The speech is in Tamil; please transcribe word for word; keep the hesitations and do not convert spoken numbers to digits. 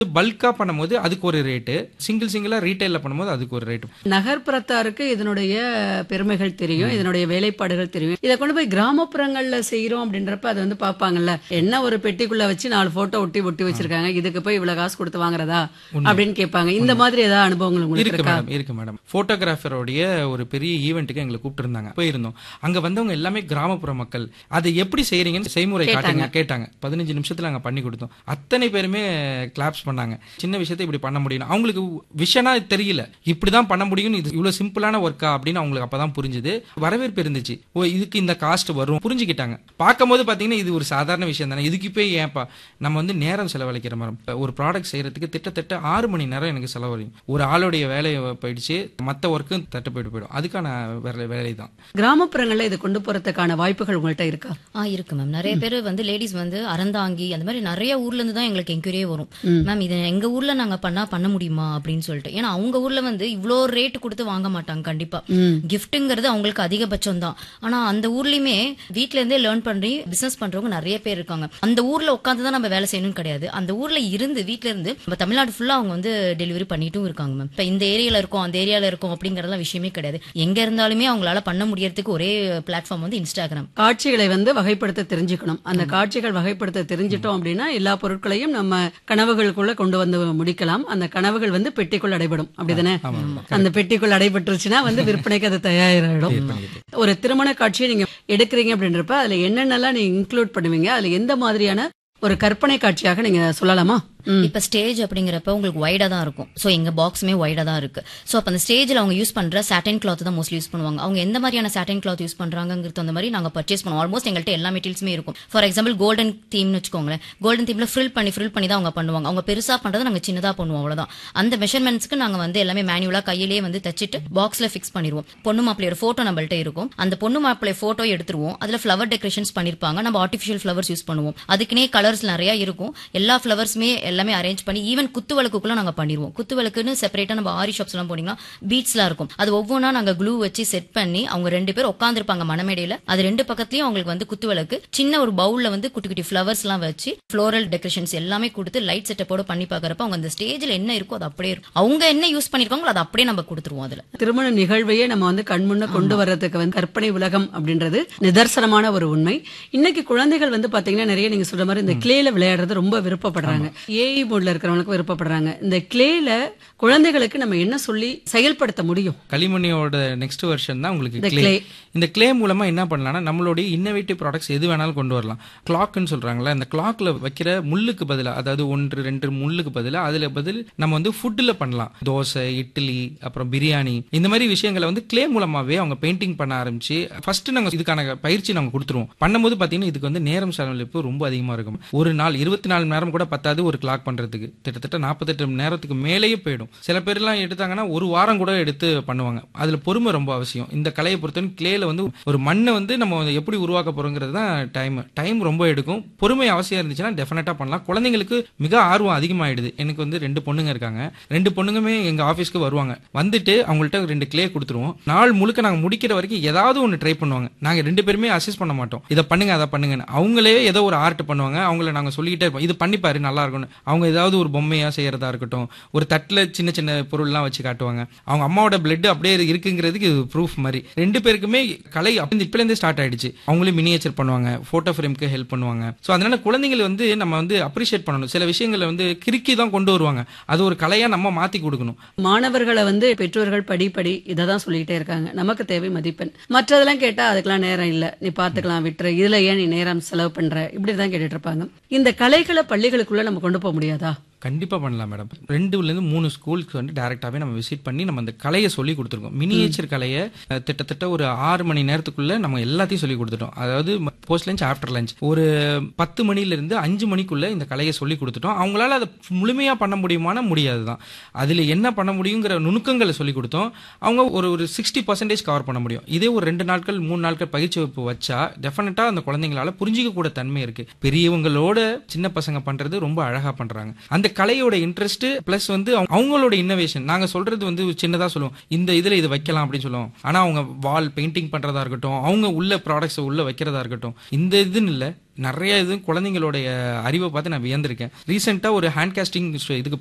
பல்கா பண்ணும்போது அதுக்கு ஒரு ரேட்டு, சிங்கிள் சிங்கிளா ரீட்டைல்ல பண்ணும்போது அதுக்கு ஒரு ரேட்டு. நகர்ப்புறத்தாருக்கு இதனுடைய பெருமைகள் தெரியும், இதனுடைய வேலைப்பாடுகள் தெரியும். இதை கொண்டு போய் கிராமப்புறங்கள்ல செய்யறோம் அப்படின்றப்ப அது வந்து பாப்பாங்கல்ல, என்ன ஒரு பெட்டிக்குள்ள வச்சு நாலு போட்டோ ஒட்டி ஒட்டி வச்சிருக்காங்க, இதுக்கு போய் இவ்வளவு காசு கொடுத்து வாங்குறதா அப்படின்னு கேட்பாங்க. இந்த மாதிரி ஏதாவது அனுபவங்கள் உங்களுக்கு இருக்கு இருக்கா? மேடம், இருக்கு மேடம். போட்டோகிராஃபருடைய ஒரு பெரிய ஈவெண்ட்டுக்கு எங்களை கூப்பிட்டு இருந்தாங்க, போயிருந்தோம். அங்க வந்தவங்க எல்லாமே கிராமப்புற மக்கள். அதை எப்படி செய்யறீங்கன்னு செய்முறை காட்டுங்க கேட்டாங்க. பதினஞ்சு நிமிஷத்துல அங்க பண்ணி கொடுத்தோம். அத்தனை பேருமே கிளாப்ஸ் பண்ணாங்க. சின்ன விஷயத்தை இப்படி பண்ண முடியும், அவங்களுக்கு விஷனா தெரியல, இப்படிதான் பண்ண முடியும், இது இவ்வளவு சிம்பிளான ஒர்க்கா அப்படின்னு அவங்களுக்கு அப்பதான் புரிஞ்சுது. வரவேற்பு இருந்துச்சு. ஓ இதுக்கு இந்த காஸ்ட் வரும் புரிஞ்சுக்கிட்டாங்க. பார்க்கும்போது பாத்தீங்கன்னா இது ஒரு சாதாரண விஷயம் தானே, இதுக்கு போய் ஏன்பா நம்ம வந்து நேரம் செலவழிக்கிற மாதிரி. ஒரு ப்ராடக்ட் செய்யறதுக்கு திட்டத்தட்ட ஆறு மணி நேரம் எனக்கு செலவழியும். ஒரு ஆளுடைய வேலை போயிடுச்சு, மத்த ஒர்க்கும் தட்டு போயிட்டு போயிடும். அதுக்கான வேலை தான். கிராமப்புறங்கள்ல இதை கொண்டு போறதுக்கான வாய்ப்புகள் உங்கள்கிட்ட இருக்கா? ஆ இருக்கு மேம். நிறைய பேர் வந்து லேடிஸ் வந்து அறந்தாங்கி அந்த மாதிரி நிறைய ஊர்ல இருந்து தான் எங்களுக்கு என்கொயரியே வரும். மேம் இது எங்க ஊர்ல நாங்க பண்ணா பண்ண முடியுமா அப்படின்னு சொல்லிட்டு. ஏன்னா அவங்க ஊர்ல வந்து இவ்வளோ ரேட் கொடுத்து வாங்க மாட்டாங்க கண்டிப்பா. கிஃப்ட்ங்கிறது அவங்களுக்கு அதிகபட்சம் தான். ஆனா அந்த ஊர்லயுமே வீட்ல இருந்தே லேர்ன் பண்ணி பிசினஸ் பண்றவங்க நிறைய பேர் இருக்காங்க. அந்த ஊர்ல உட்காந்து தான் நம்ம வேலை செய்யணும் கிடையாது, அந்த ஊர்ல இருந்து வீட்ல இருந்து நம்ம தமிழ்நாடு ஃபுல்லா அவங்க வந்து டெலிவரி பண்ணிட்டும் இருக்காங்க மேம். இப்ப இந்த ஏரியால இருக்கும் அந்த ஏரியால இருக்கும் அப்படிங்கறதெல்லாம் விஷயமே கிடையாது. எங்க இருந்தாலுமே அவங்களால பண்ண முடியறதுக்கு ஒரே பிளாட்ஃபார்ம் வந்து இன்ஸ்டாகிராம். காட்சிகளை வந்து வகைப்படுத்த தெரிஞ்சுக்கணும். அந்த காட்சிகள் வகைப்படுத்த தெரிஞ்சிட்டோம் அப்படின்னா எல்லா பொருட்களையும் நம்ம கனவுகளுக்குள்ள கொண்டு வந்து முடிக்கலாம். அந்த கனவுகள் வந்து பெட்டிக்குள் அடைபடும், அப்படிதானே? அந்த பெட்டிக்குள் அடைபட்டுருச்சுன்னா வந்து விற்பனைக்கு அது தயாராகிடும். ஒரு திருமண காட்சியை நீங்க எடுக்கிறீங்க அப்படின்றப்ப அதுல என்னென்னலாம் நீங்க இன்க்ளூட் பண்ணுவீங்க, அதுல எந்த மாதிரியான ஒரு கற்பனை காட்சியாக நீங்க சொல்லலாமா? இப்ப ஸ்டேஜ் அப்படிங்கிறப்ப உங்களுக்கு வைடா தான் இருக்கும். சோ எங்க பாக்ஸுமே வைடா தான் இருக்கு. சோ அப்ப அந்த ஸ்டேஜ்ல அவங்க யூஸ் பண்ற சாட்டின் கிளாத் தான் மோஸ்ட்லி யூஸ் பண்ணுவாங்க. அவங்க எந்த மாதிரியான சாட்டின் கிளாத் யூஸ் பண்றாங்கிறது அந்த மாதிரி நாங்க பர்ச்சேஸ் பண்ணுவோம். ஆல்மோஸ்ட் எங்கள்கிட்ட எல்லா மெட்டீரியல்ஸுமே இருக்கும். ஃபார் எக்ஸாம்பிள் கோல்டன் தீம்னு வச்சுக்கோங்களேன், கோல்டன் தீம்ல ஃப்ரில் பண்ணி ஃப்ரில் பண்ணி தான் அவங்க பண்ணுவாங்க. அவங்க பெருசா பண்றதை நாங்க சின்னதா பண்ணுவோம், அவ்வளவுதான். அந்த மெஷர்மெண்ட்ஸ்க்கு நாங்க வந்து எல்லாமே மேனுவலா கையிலேயே வந்து தச்சிட்டு பாக்ஸ்ல ஃபிக்ஸ் பண்ணிடுவோம். பொண்ணு மாப்பிள்ளையோட போட்டோ நம்மள்ட்ட இருக்கும். அந்த பொண்ணு மாப்பிள்ளை போட்டோ எடுத்துருவோம். அதுல ஃபிளவர் டெக்கரேஷன்ஸ் பண்ணிருப்பாங்க. நம்ம ஆர்டிஃபிஷியல் ஃபிளவர்ஸ் யூஸ் பண்ணுவோம். அதுக்குனே கலர்ஸ் நிறைய இருக்கும். எல்லா ஃபிளவர்ஸுமே எல்லாமே அரேஞ்ச் பண்ணி ஈவன் குத்து விளக்குக்குள்ள நாங்க பண்ணிடுவோம். குத்து விளக்குன்னு செப்பரேட்டா நம்ம ஆரி ஷாப்ஸ் எல்லாம் போனீங்கன்னா பீட்ஸ் எல்லாம் இருக்கும். அது ஒவ்வொன்றா நாங்க க்ளூ வச்சு செட் பண்ணி அவங்க ரெண்டு பேர் உட்காந்துருப்பாங்க மணமேடையில. அது ரெண்டு பக்கத்துலயும் அவங்களுக்கு வந்து குத்து விளக்கு, சின்ன ஒரு பவுல்ல வந்து குட்டி குட்டி ஃபிளவர்ஸ் எல்லாம் வச்சு ஃப்ளோரல் டெக்கரேஷன்ஸ் எல்லாமே கொடுத்து லைட் செட்டப்போட பண்ணி பாக்குறப்ப அவங்க அந்த ஸ்டேஜ்ல என்ன இருக்கோ அது அப்படியே இருக்கும். அவங்க என்ன யூஸ் பண்ணிருக்காங்களோ அதை அப்படியே நம்ம கொடுத்துருவோம். அதுல திருமண நிகழ்வையே நம்ம வந்து கண்முன்ன கொண்டு வர்றதுக்கு வந்து கற்பனை உலகம் அப்படின்றது நிதர்சனமான ஒரு உண்மை. இன்னைக்கு குழந்தைகள் வந்து பாத்தீங்கன்னா நிறைய நீங்க சொல்ற மாதிரி இந்த கிளேல விளையாடுறது ரொம்ப விருப்பப்படுறாங்க. ஏஐ போர்ட்ல இருக்கிறவங்களுக்கு விருப்பப்படுறாங்க. இந்த கிளேல குழந்தைகளுக்கு நம்ம என்ன சொல்லி செயல்படுத்த முடியும்? களிமண்ணியோட நெக்ஸ்ட் வெர்ஷன் தான் உங்களுக்கு கிளே. இந்த கிளே மூலமா என்ன பண்ணலாம்னா நம்மளுடைய இன்னோவேட்டிவ் ப்ராடக்ட்ஸ் எது வேணாலும் கொண்டு வரலாம். கிளாக்னு சொல்றாங்களா, அந்த கிளாக்ல வைக்கிற முள்ளுக்கு பதிலா, அதாவது ஒன்று ரெண்டு முள்ளுக்கு பதிலா அதுல பதில் நம்ம வந்து ஃபுட்ல பண்ணலாம். தோசை, இட்லி, அப்புறம் பிரியாணி, இந்த மாதிரி விஷயங்களை வந்து கிளே மூலமாவே அவங்க பெயிண்டிங் பண்ண ஆரம்பிச்சு ஃபர்ஸ்ட் நாங்க இதுக்கான பயிற்சி நாங்க கொடுத்துருவோம். பண்ணும்போது பாத்தீங்கன்னா இதுக்கு வந்து நேரம் செலவழிப்பு ரொம்ப அதிகமா இருக்கும். ஒரு நாள் இருபத்தி நாலு மணி நேரம் கூட பத்தாது ஒரு கிளாக் பண்றதுக்கு. கிட்டத்தட்ட நாற்பத்தெட்டு மணி நேரத்துக்கு மேலேயே போயிடும். சில பேர் எல்லாம் எடுத்தாங்கன்னா ஒரு வாரம் கூட எடுத்து பண்ணுவாங்க. அதுல பொறுமை ரொம்ப அவசியம். இந்த கலையை பொறுத்தவரை கிளேல வந்து ஒரு மண்ணை வந்து நம்ம எப்படி உருவாக்க போறோங்கிறது தான் டைம். டைம் ரொம்ப எடுக்கும். பொறுமை அவசியம் இருந்துச்சுன்னா டெஃபினட்டா பண்ணலாம். குழந்தைங்களுக்கு மிக ஆர்வம் அதிகமாயிடுது. எனக்கு வந்து ரெண்டு பொண்ணுங்க இருக்காங்க. ரெண்டு பொண்ணுங்குமே எங்க ஆபீஸ்க்கு வருவாங்க. வந்துட்டு அவங்கள்ட்ட ரெண்டு கிளே கொடுத்துருவோம். நாள் முழுக்க நாங்க முடிக்கிற வரைக்கும் ஏதாவது ஒன்று ட்ரை பண்ணுவாங்க. நாங்க ரெண்டு பேருமே அசிஸ்ட் பண்ண மாட்டோம். இதை பண்ணுங்க அதை பண்ணுங்க. அவங்களே ஏதோ ஒரு ஆர்ட் பண்ணுவாங்க. அவங்கள நாங்க சொல்லிக்கிட்டே இருப்போம், இது பண்ணிப்பாரு நல்லா இருக்கும்னு. அவங்க ஏதாவது ஒரு பொம்மையா செய்யறதா இருக்கட்டும், ஒரு தட்டுல சின்ன சின்ன பொருள்லாம் வச்சு காட்டுவாங்க. அவங்க அம்மாவோட பிளட் அப்படியே இருக்குங்கிறதுக்கு இது ப்ரூஃப் மாதிரி. ரெண்டு பேருக்குமே கலை இப்பலேருந்தே ஸ்டார்ட் ஆயிடுச்சு. அவங்களே மினியேச்சர் பண்ணுவாங்க, போட்டோ ஃப்ரேம்க்கு ஹெல்ப் பண்ணுவாங்க. ஸோ அதனால குழந்தைகள் வந்து நம்ம வந்து அப்ரிஷியேட் பண்ணணும். சில விஷயங்களை வந்து கிறுக்கி தான் கொண்டு வருவாங்க, அது ஒரு கலையா நம்ம மாத்தி கொடுக்கணும். மாணவர்களை வந்து பெற்றோர்கள் படி படி இதை தான் சொல்லிக்கிட்டே இருக்காங்க, நமக்கு தேவை மதிப்பெண். மற்றதெல்லாம் கேட்டா அதுக்கெல்லாம் நேரம் இல்லை, நீ பாத்துக்கலாம் விட்டுற, இதுல ஏன் நீ நேரம் செலவு பண்ற, இப்படிதான் கேட்டுட்டு இருப்பாங்க. இந்த கலைகளை பள்ளிகளுக்குள்ள நம்ம கொண்டு போக முடியாதா? கண்டிப்பா பண்ணலாம் மேடம். ரெண்டுல இருந்து மூணு ஸ்கூலுக்கு வந்து டைரக்டாவே நம்ம விசிட் பண்ணி நம்ம அந்த கலையை சொல்லி கொடுத்துருக்கோம். மினியேச்சர் கலையை கிட்டத்தட்ட ஒரு ஆறு மணி நேரத்துக்குள்ள நம்ம எல்லாத்தையும் சொல்லி கொடுத்துட்டோம். அதாவது போஸ்ட் லஞ்ச், ஆஃப்டர் லஞ்ச், ஒரு பத்து மணில இருந்து அஞ்சு மணிக்குள்ள இந்த கலையை சொல்லி கொடுத்துட்டோம். அவங்களால அதை முழுமையா பண்ண முடியுமான முடியாதுதான். அதுல என்ன பண்ண முடியுங்கிற நுணுக்கங்களை சொல்லி கொடுத்தோம். அவங்க ஒரு ஒரு சிக்ஸ்டி பர்சன்டேஜ் கவர் பண்ண முடியும். இதே ஒரு ரெண்டு நாட்கள் மூணு நாட்கள் பயிற்சி வகுப்பு வச்சா டெஃபினட்டா அந்த குழந்தைங்களால புரிஞ்சிக்க கூட தன்மை இருக்கு. பெரியவங்களோட சின்ன பசங்க பண்றது ரொம்ப அழகா பண்றாங்க. அந்த கலையோட இன்ட்ரெஸ்ட் பிளஸ் வந்து அவங்க- அவங்களோட இன்னோவேஷன். நாங்க சொல்றது வந்து சின்னதா சொல்லுவோம், இந்த இதுல இது வைக்கலாம் அப்படின்னு சொல்லுவோம். ஆனா அவங்க வால் பெயிண்டிங் பண்றதா இருக்கட்டும், அவங்க உள்ள ப்ராடக்ட்ஸ் உள்ள வைக்கிறதா இருக்கட்டும், இந்த இதுன்னு இல்ல நிறைய இது குழந்தைங்களுடைய அறிவை பார்த்து நான் வியந்திருக்கேன். ரீசெண்டா ஒரு ஹேண்ட் காஸ்டிங் இதுக்கு